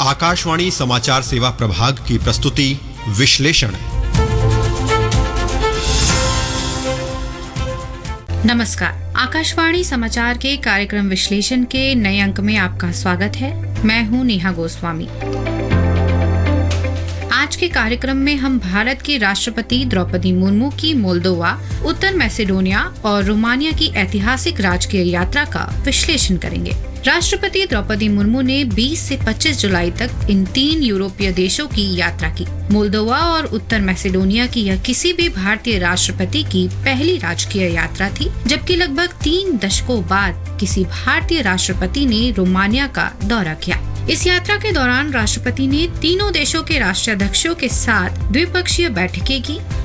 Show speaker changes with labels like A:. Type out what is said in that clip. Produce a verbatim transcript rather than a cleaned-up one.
A: आकाशवाणी समाचार सेवा प्रभाग की प्रस्तुति विश्लेषण।
B: नमस्कार, आकाशवाणी समाचार के कार्यक्रम विश्लेषण के नए अंक में आपका स्वागत है। मैं हूं नेहा गोस्वामी। आज के कार्यक्रम में हम भारत की राष्ट्रपति द्रौपदी मुर्मू की मोल्दोवा, उत्तर मैसेडोनिया और रोमानिया की ऐतिहासिक राजकीय यात्रा का विश्लेषण करेंगे। राष्ट्रपति द्रौपदी मुर्मू ने बीस से पच्चीस जुलाई तक इन तीन यूरोपीय देशों की यात्रा की। मोल्दोवा और उत्तर मैसेडोनिया की यह किसी भी भारतीय राष्ट्रपति की पहली राजकीय यात्रा थी, जबकि लगभग तीन दशकों बाद किसी भारतीय राष्ट्रपति ने रोमानिया का दौरा किया। इस यात्रा के दौरान राष्ट्रपति ने तीनों देशों के राष्ट्राध्यक्षों के साथ द्विपक्षीय बैठकें की